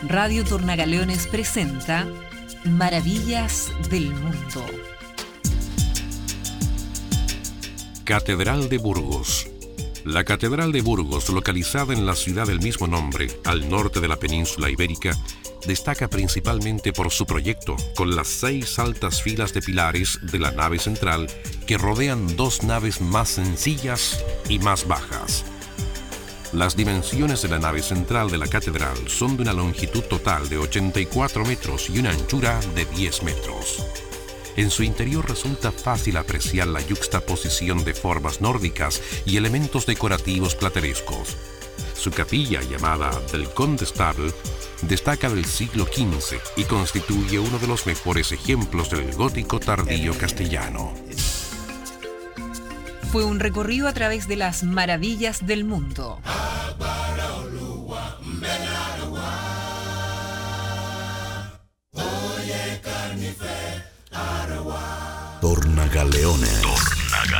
Radio Tornagaleones presenta Maravillas del Mundo. Catedral de Burgos. La Catedral de Burgos, localizada en la ciudad del mismo nombre, al norte de la península ibérica, destaca principalmente por su proyecto, con las 6 altas filas de pilares de la nave central que rodean 2 naves más sencillas y más bajas. Las dimensiones de la nave central de la catedral son de una longitud total de 84 metros y una anchura de 10 metros. En su interior resulta fácil apreciar la yuxtaposición de formas nórdicas y elementos decorativos platerescos. Su capilla, llamada del Condestable, destaca del siglo XV y constituye uno de los mejores ejemplos del gótico tardío castellano. Fue un recorrido a través de las maravillas del mundo. Tornagaleones.